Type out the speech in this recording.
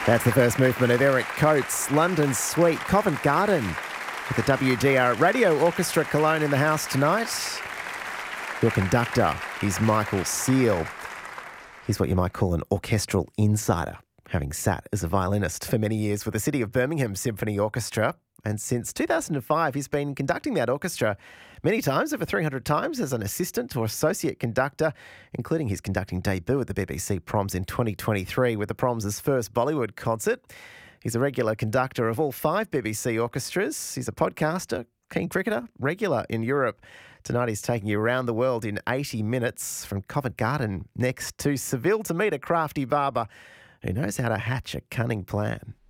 That's the first movement of Eric Coates' London Suite, Covent Garden, with the WGR Radio Orchestra Cologne in the house tonight. Your conductor is Michael Seal. He's what you might call an orchestral insider, having sat as a violinist for many years with the City of Birmingham Symphony Orchestra. And since 2005, he's been conducting that orchestra many times, over 300 times, as an assistant or associate conductor, including his conducting debut at the BBC Proms in 2023 with the Proms' first Bollywood concert. He's a regular conductor of all 5 BBC orchestras. He's a podcaster, keen cricketer, regular in Europe. Tonight he's taking you around the world in 80 minutes, from Covent Garden next to Seville, to meet a crafty barber who knows how to hatch a cunning plan.